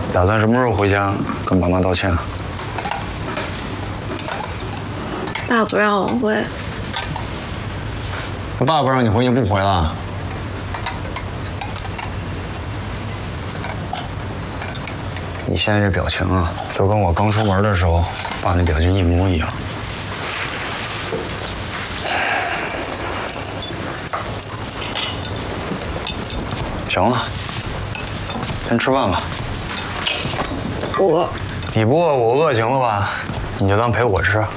打算什么时候回家跟爸妈道歉？ 爸不让我回。 爸不让你回，你不回了？你现在这表情啊，就跟我刚出门的时候爸那表情一模一样。行了，先吃饭吧。 我。 你不饿，我饿行了吧？你就当陪我吃。